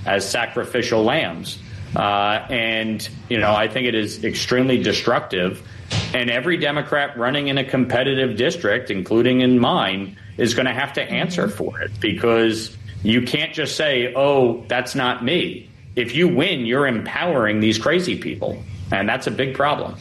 as sacrificial lambs. And, I think it is extremely destructive. And every Democrat running in a competitive district, including in mine, is going to have to answer for it, because you can't just say, oh, that's not me. If you win, you're empowering these crazy people. And that's a big problem.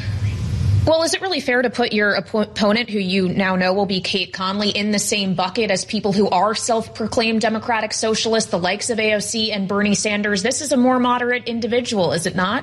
Well, is it really fair to put your opponent, who you now know will be Kate Conley, in the same bucket as people who are self-proclaimed democratic socialists, the likes of AOC and Bernie Sanders? This is a more moderate individual, is it not?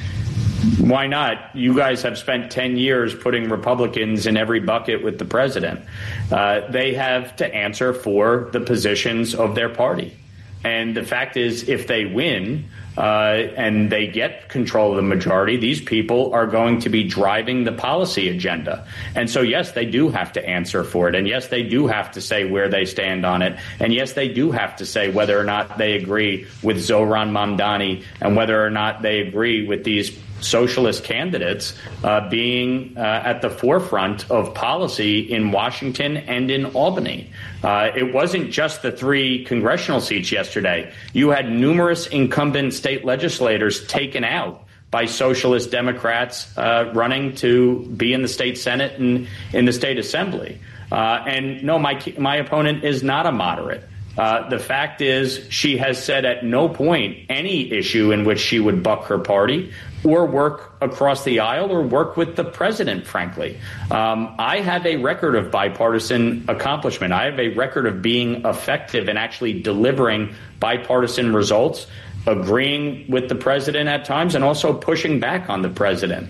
Why not? You guys have spent 10 years putting Republicans in every bucket with the president. They have to answer for the positions of their party. And the fact is, if they win and they get control of the majority, these people are going to be driving the policy agenda. And so, yes, they do have to answer for it. And yes, they do have to say where they stand on it. And yes, they do have to say whether or not they agree with Zohran Mamdani and whether or not they agree with these socialist candidates being at the forefront of policy in Washington and in Albany. It wasn't just the 3 congressional seats yesterday. You had numerous incumbent state legislators taken out by socialist Democrats running to be in the state Senate and in the state Assembly. And no, my opponent is not a moderate. The fact is, she has said at no point any issue in which she would buck her party or work across the aisle or work with the president, frankly. I have a record of bipartisan accomplishment. I have a record of being effective and actually delivering bipartisan results, agreeing with the president at times, and also pushing back on the president.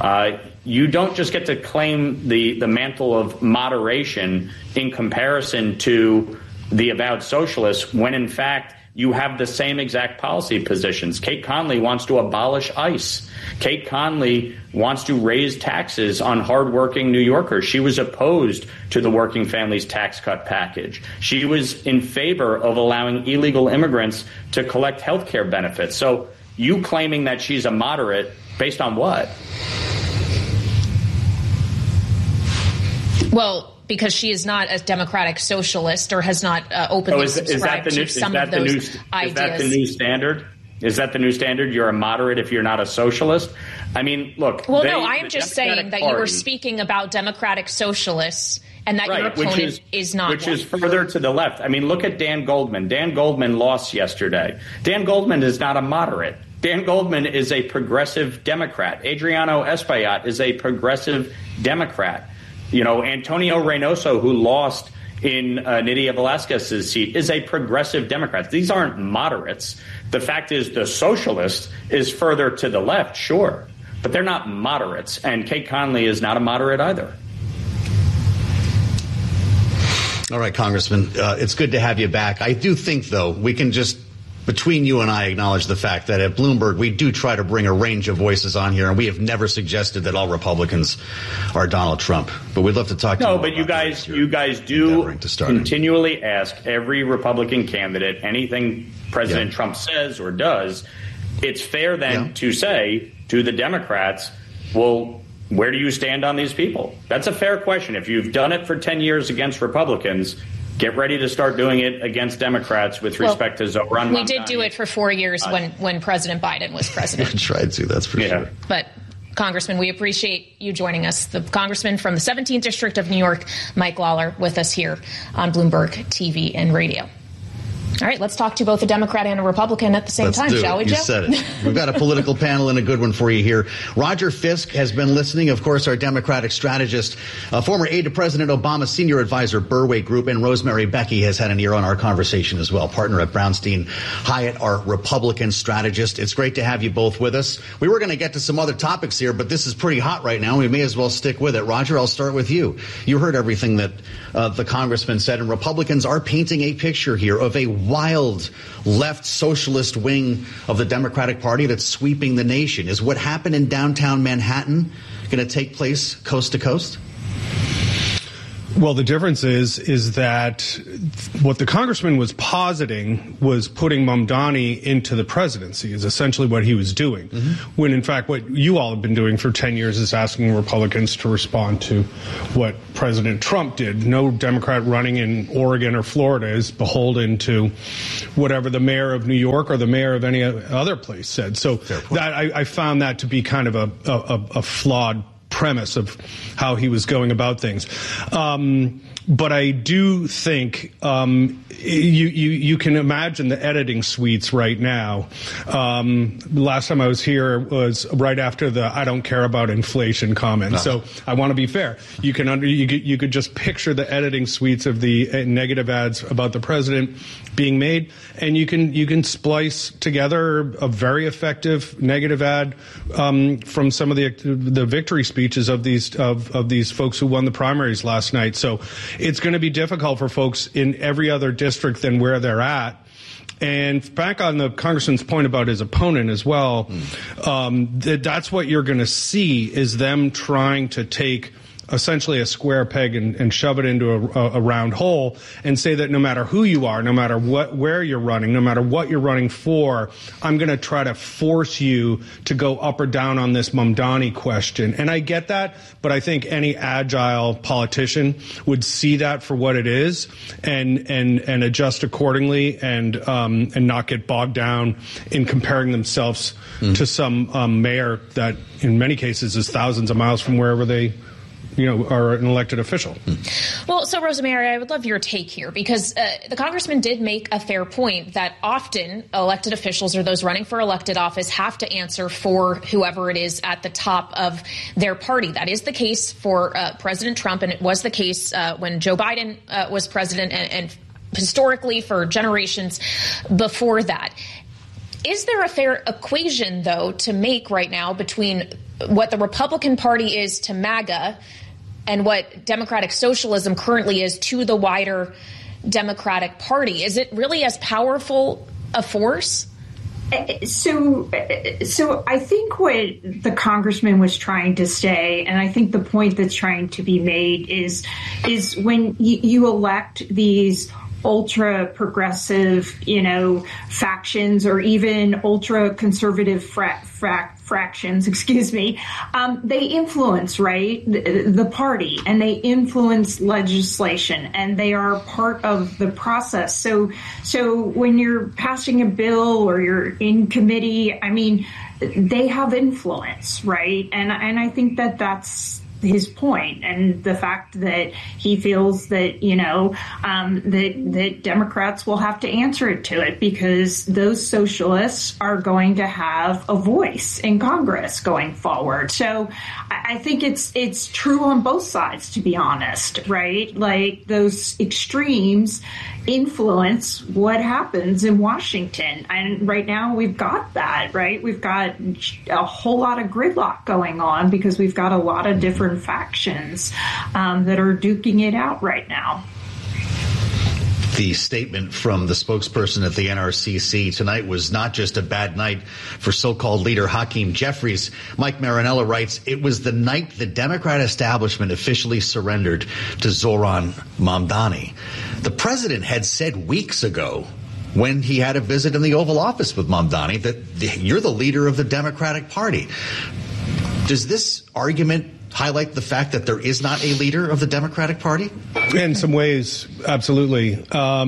You don't just get to claim the mantle of moderation in comparison to the avowed socialists when, in fact, you have the same exact policy positions. Kate Conley wants to abolish ICE. Kate Conley wants to raise taxes on hardworking New Yorkers. She was opposed to the Working Families Tax Cut package. She was in favor of allowing illegal immigrants to collect health care benefits. So you claiming that she's a moderate based on what? Well, because she is not a democratic socialist or has not openly subscribed to some of those ideas. Is that the new standard? Is that the new standard? You're a moderate if you're not a socialist? I mean, look. Well, no, I'm just saying that you were speaking about democratic socialists and that your opponent is not. Which is further to the left. I mean, look at Dan Goldman. Dan Goldman lost yesterday. Dan Goldman is not a moderate. Dan Goldman is a progressive Democrat. Adriano Espaillat is a progressive Democrat. Antonio Reynoso, who lost in Nydia Velázquez's seat, is a progressive Democrat. These aren't moderates. The fact is the socialist is further to the left, sure, but they're not moderates. And Kate Conley is not a moderate either. All right, Congressman, it's good to have you back. I do think, though, we can just, between you and I, acknowledge the fact that at Bloomberg, we do try to bring a range of voices on here, and we have never suggested that all Republicans are Donald Trump. But we'd love to talk to you. No, but you guys do continually ask every Republican candidate anything President Trump says or does. It's fair then to say to the Democrats, well, where do you stand on these people? That's a fair question. If you've done it for 10 years against Republicans, get ready to start doing it against Democrats with respect to Zohran Mamdani. We did do it for 4 years when President Biden was president. We tried to, that's for sure. But, Congressman, we appreciate you joining us. The Congressman from the 17th District of New York, Mike Lawler, with us here on Bloomberg TV and radio. All right, let's talk to both a Democrat and a Republican at the same time, shall we, Joe? You said it. We've got a political panel and a good one for you here. Roger Fisk has been listening, of course, our Democratic strategist, former aide to President Obama, senior advisor, Burway Group, and Rosemary Becky has had an ear on our conversation as well, partner at Brownstein Hyatt, our Republican strategist. It's great to have you both with us. We were going to get to some other topics here, but this is pretty hot right now. We may as well stick with it. Roger, I'll start with you. You heard everything that the congressman said, and Republicans are painting a picture here of a wild left socialist wing of the Democratic Party that's sweeping the nation. Is what happened in downtown Manhattan going to take place coast to coast? Well, the difference is that what the congressman was positing was putting Mamdani into the presidency is essentially what he was doing. Mm-hmm. When, in fact, what you all have been doing for 10 years is asking Republicans to respond to what President Trump did. No Democrat running in Oregon or Florida is beholden to whatever the mayor of New York or the mayor of any other place said. So that I found that to be kind of a flawed premise of how he was going about things. But I do think you can imagine the editing suites right now. Last time I was here was right after the "I don't care about inflation" comment. So I want to be fair. You could just picture the editing suites of the negative ads about the president being made, and you can splice together a very effective negative ad from some of the victory speeches of these folks who won the primaries last night. So it's going to be difficult for folks in every other district than where they're at. And back on the congressman's point about his opponent as well, that's what you're going to see is them trying to take essentially a square peg and shove it into a round hole and say that no matter who you are, no matter where you're running, no matter what you're running for, I'm going to try to force you to go up or down on this Mamdani question. And I get that, but I think any agile politician would see that for what it is and adjust accordingly and not get bogged down in comparing themselves to some mayor that in many cases is thousands of miles from wherever they are an elected official. Well, so Rosemary, I would love your take here because the congressman did make a fair point that often elected officials or those running for elected office have to answer for whoever it is at the top of their party. That is the case for President Trump, and it was the case when Joe Biden was president and historically for generations before that. Is there a fair equation, though, to make right now between what the Republican Party is to MAGA and what democratic socialism currently is to the wider Democratic Party? Is it really as powerful a force? So I think what the congressman was trying to say, and I think the point that's trying to be made is when you elect these ultra progressive, factions or even ultra conservative fractions, they influence, right, the party, and they influence legislation, and they are part of the process. So when you're passing a bill or you're in committee, they have influence, right? And I think that's his point, and the fact that he feels that that Democrats will have to answer to it because those socialists are going to have a voice in Congress going forward. So I think it's true on both sides, to be honest, right? Like those extremes influence what happens in Washington, and right now we've got that, right? We've got a whole lot of gridlock going on because we've got a lot of different factions that are duking it out right now. The statement from the spokesperson at the NRCC tonight was not just a bad night for so-called leader Hakeem Jeffries. Mike Marinella writes, it was the night the Democrat establishment officially surrendered to Zohran Mamdani. The president had said weeks ago when he had a visit in the Oval Office with Mamdani that you're the leader of the Democratic Party. Does this argument highlight the fact that there is not a leader of the Democratic Party? In some ways, absolutely.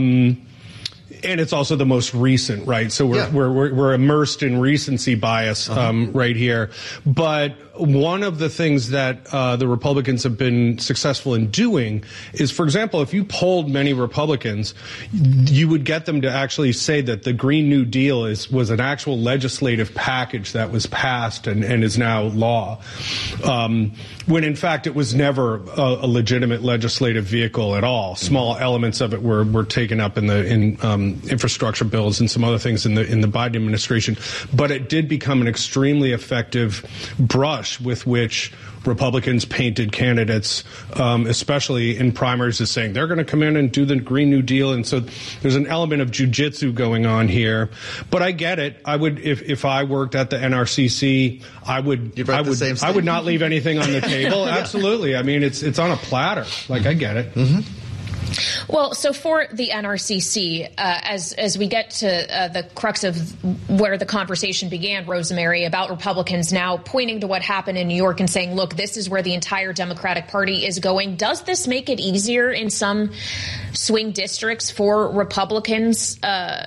And it's also the most recent, right? So we're immersed in recency bias right here. But one of the things that the Republicans have been successful in doing is, for example, if you polled many Republicans, you would get them to actually say that the Green New Deal was an actual legislative package that was passed and is now law, when in fact it was never a legitimate legislative vehicle at all. Small elements of it were taken up in infrastructure bills and some other things in the Biden administration. But it did become an extremely effective brush with which Republicans painted candidates, especially in primaries, as saying they're going to come in and do the Green New Deal. And so there's an element of jujitsu going on here. But I get it. I would, if I worked at the NRCC, I would not leave anything on the table. Yeah. Absolutely. I mean, it's on a platter. Like, I get it. Mm-hmm. Well, so for the NRCC, as we get to the crux of where the conversation began, Rosemary, about Republicans now pointing to what happened in New York and saying, look, this is where the entire Democratic Party is going. Does this make it easier in some swing districts for Republicans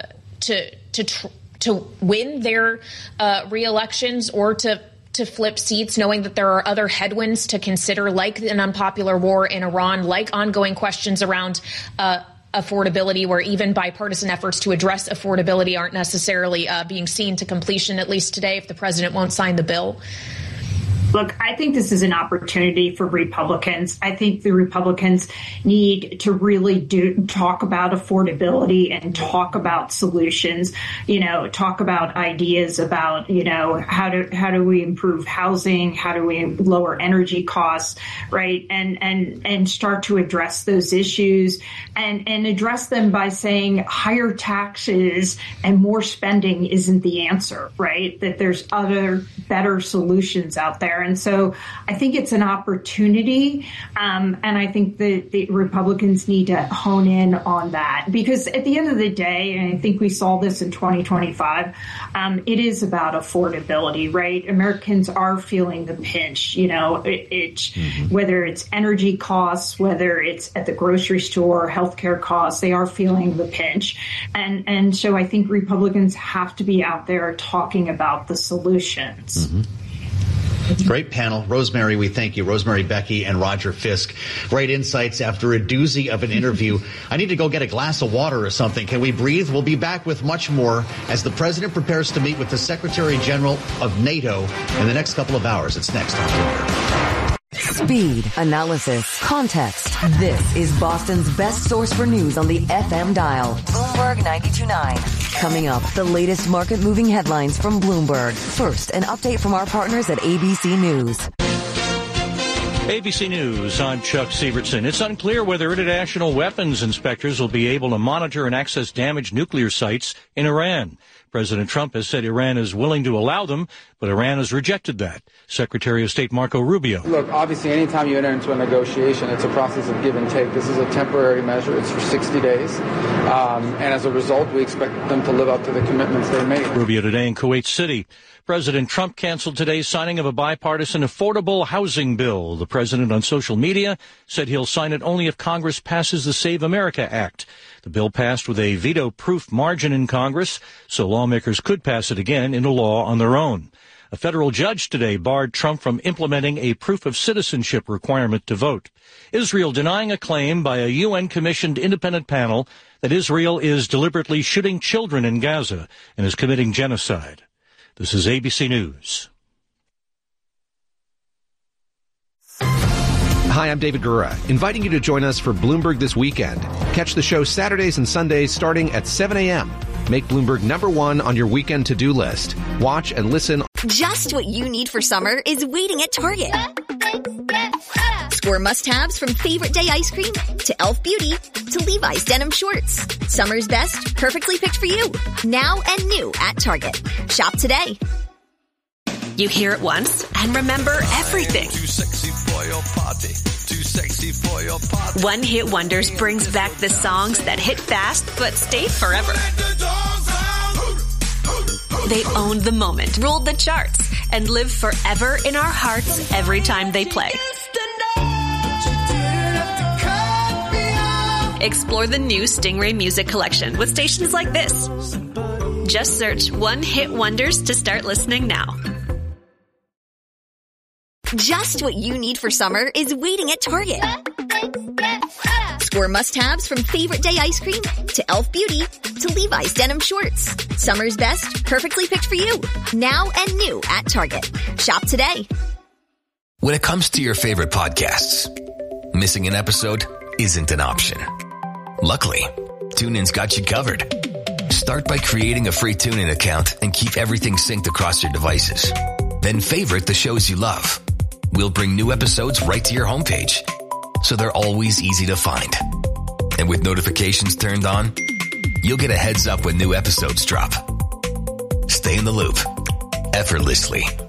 to win their re-elections or to flip seats, knowing that there are other headwinds to consider, like an unpopular war in Iran, like ongoing questions around affordability, where even bipartisan efforts to address affordability aren't necessarily being seen to completion, at least today, if the president won't sign the bill? Look, I think this is an opportunity for Republicans. I think the Republicans need to really talk about affordability and talk about solutions, talk about ideas about, how do we improve housing? How do we lower energy costs? Right. And start to address those issues and address them by saying higher taxes and more spending isn't the answer. Right. That there's other better solutions out there. And so I think it's an opportunity. And I think the Republicans need to hone in on that, because at the end of the day, and I think we saw this in 2025, it is about affordability, right? Americans are feeling the pinch, whether it's energy costs, whether it's at the grocery store, healthcare costs, they are feeling the pinch. And so I think Republicans have to be out there talking about the solutions. Mm-hmm. Great panel. Rosemary, we thank you. Rosemary Becky and Roger Fisk. Great insights after a doozy of an interview. I need to go get a glass of water or something. Can we breathe? We'll be back with much more as the president prepares to meet with the Secretary General of NATO in the next couple of hours. It's next on Bloomberg. Speed, analysis, context. This is Boston's best source for news on the FM dial. Bloomberg 92.9. Coming up, the latest market-moving headlines from Bloomberg. First, an update from our partners at ABC News. ABC News, I'm Chuck Sievertson. It's unclear whether international weapons inspectors will be able to monitor and access damaged nuclear sites in Iran. President Trump has said Iran is willing to allow them, but Iran has rejected that. Secretary of State Marco Rubio. Look, obviously, anytime you enter into a negotiation, it's a process of give and take. This is a temporary measure. It's for 60 days. And as a result, we expect them to live up to the commitments they made. Rubio today in Kuwait City. President Trump canceled today's signing of a bipartisan affordable housing bill. The president on social media said he'll sign it only if Congress passes the Save America Act. The bill passed with a veto-proof margin in Congress, so lawmakers could pass it again into law on their own. A federal judge today barred Trump from implementing a proof of citizenship requirement to vote. Israel denying a claim by a UN-commissioned independent panel that Israel is deliberately shooting children in Gaza and is committing genocide. This is ABC News. Hi, I'm David Gura, inviting you to join us for Bloomberg This Weekend. Catch the show Saturdays and Sundays starting at 7 a.m. Make Bloomberg #1 on your weekend to-do list. Watch and listen. Just what you need for summer is waiting at Target. Score must-haves from favorite day ice cream to Elf Beauty to Levi's denim shorts. Summer's best, perfectly picked for you. Now and new at Target. Shop today. You hear it once and remember everything. Too sexy for your party. Too sexy for your party. One Hit Wonders brings back the songs that hit fast but stay forever. They owned the moment, ruled the charts, and live forever in our hearts every time they play. Explore the new Stingray Music Collection with stations like this. Just search One Hit Wonders to start listening now. Just what you need for summer is waiting at Target. Score must-haves from favorite day ice cream to Elf Beauty to Levi's denim shorts. Summer's best, perfectly picked for you. Now and new at Target. Shop today. When it comes to your favorite podcasts, missing an episode isn't an option. Luckily, TuneIn's got you covered. Start by creating a free TuneIn account and keep everything synced across your devices. Then favorite the shows you love. We'll bring new episodes right to your homepage, so they're always easy to find. And with notifications turned on, you'll get a heads up when new episodes drop. Stay in the loop effortlessly